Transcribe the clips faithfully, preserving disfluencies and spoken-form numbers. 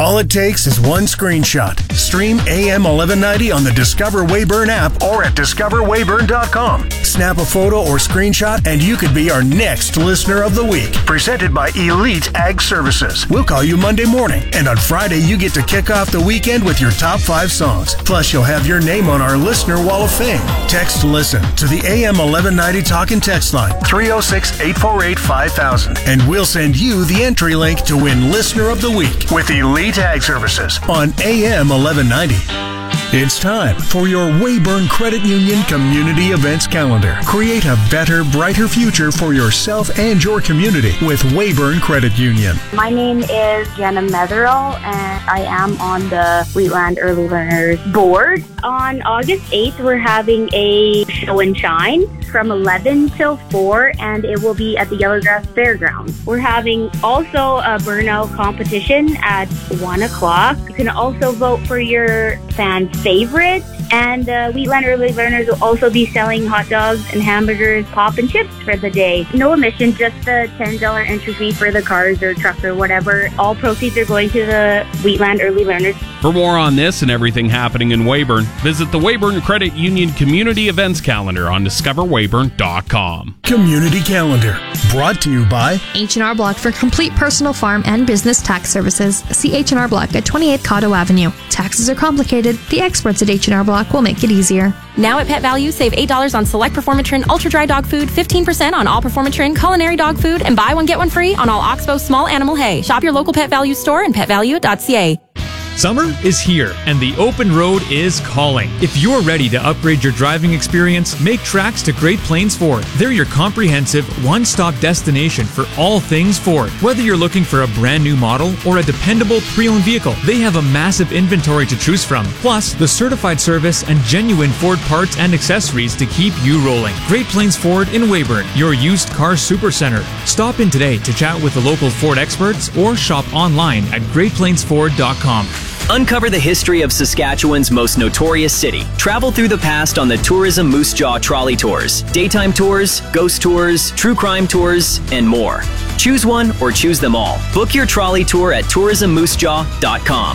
All it takes is one screenshot. Stream A M eleven ninety on the Discover Weyburn app or at discover weyburn dot com. Snap a photo or screenshot and you could be our next Listener of the Week. Presented by Elite Ag Services. We'll call you Monday morning, and on Friday you get to kick off the weekend with your top five songs. Plus, you'll have your name on our Listener Wall of Fame. Text LISTEN to the A M eleven ninety Talk and Text line three oh six, eight four eight, five thousand, and we'll send you the entry link to win Listener of the Week with Elite Ag Services on A M eleven ninety. It's time for your Weyburn Credit Union Community Events Calendar. Create a better, brighter future for yourself and your community with Weyburn Credit Union. My name is Jenna Metherell, and I am on the Wheatland Early Learners Board. On August eighth, we're having a show and shine from eleven till four, and it will be at the Yellowgrass Fairgrounds. We're having also a burnout competition at one o'clock. You can also vote for your fan's favorite, and uh, Wheatland Early Learners will also be selling hot dogs and hamburgers, pop and chips for the day. No admission, just the ten dollars entry fee for the cars or trucks or whatever. All proceeds are going to the Wheatland Early Learners. For more on this and everything happening in Weyburn, visit the Weyburn Credit Union Community Events Calendar on discover weyburn dot com. Community Calendar, brought to you by H and R Block for complete personal farm and business tax services. See H and R Block at twenty-eight Cotto Avenue. Taxes are complicated. The experts at H and R Block will make it easier. Now at Pet Value, save eight dollars on select Performatrin Ultra Dry Dog Food, fifteen percent on all Performatrin Culinary Dog Food, and buy one get one free on all Oxbow Small Animal Hay. Shop your local Pet Value store and pet value dot c a. Summer is here, and the open road is calling. If you're ready to upgrade your driving experience, make tracks to Great Plains Ford. They're your comprehensive, one-stop destination for all things Ford. Whether you're looking for a brand new model or a dependable pre-owned vehicle, they have a massive inventory to choose from. Plus, the certified service and genuine Ford parts and accessories to keep you rolling. Great Plains Ford in Weyburn, your used car supercenter. Stop in today to chat with the local Ford experts or shop online at great plains ford dot com. Uncover the history of Saskatchewan's most notorious city. Travel through the past on the Tourism Moose Jaw Trolley Tours. Daytime tours, ghost tours, true crime tours, and more. Choose one or choose them all. Book your trolley tour at tourism moose jaw dot com.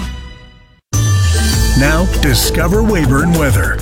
Now, Discover Weyburn weather.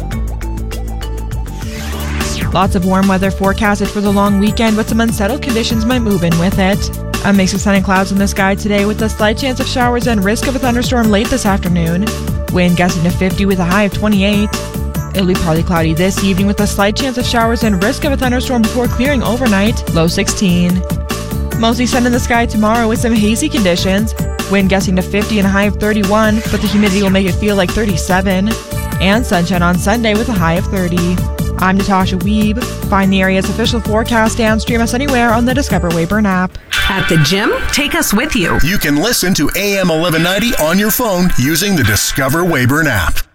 Lots of warm weather forecasted for the long weekend, but some unsettled conditions might move in with it. A mix of sun and clouds in the sky today with a slight chance of showers and risk of a thunderstorm late this afternoon. Wind gusting to fifty with a high of twenty-eight. It'll be partly cloudy this evening with a slight chance of showers and risk of a thunderstorm before clearing overnight, low sixteen. Mostly sun in the sky tomorrow with some hazy conditions. Wind gusting to fifty and a high of thirty-one, but the humidity will make it feel like thirty-seven. And sunshine on Sunday with a high of thirty. I'm Natasha Weeb. Find the area's official forecast and stream us anywhere on the Discover Weyburn app. At the gym, take us with you. You can listen to A M eleven ninety on your phone using the Discover Weyburn app.